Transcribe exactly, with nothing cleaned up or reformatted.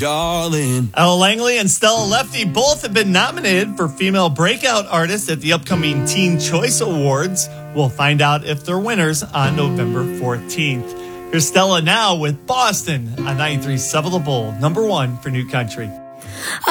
darling. Elle Langley and Stella Lefty both have been nominated for Female Breakout Artist at the upcoming Teen Choice Awards. We'll find out if they're winners on November fourteenth. Here's Stella now with Boston on ninety-three point seven The Bull, number one for New Country.